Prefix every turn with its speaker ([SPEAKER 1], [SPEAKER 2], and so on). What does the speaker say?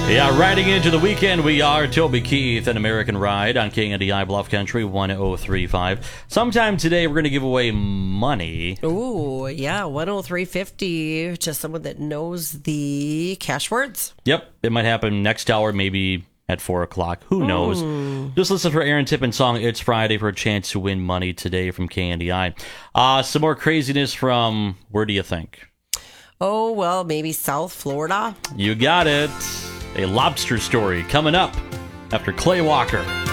[SPEAKER 1] Yeah, riding into the weekend, we are Toby Keith and American Ride on KNDI Bluff Country 1035. Sometime today, we're going to give away money.
[SPEAKER 2] Ooh, yeah, 103.50 to someone that knows the cash words.
[SPEAKER 1] Yep, it might happen next hour, maybe at 4 o'clock. Who knows? Just listen for Aaron Tippin's song It's Friday for a chance to win money today from KNDI. Some more craziness from, where do you think?
[SPEAKER 2] Oh, well, maybe South Florida.
[SPEAKER 1] You got it. A lobster story coming up after Clay Walker.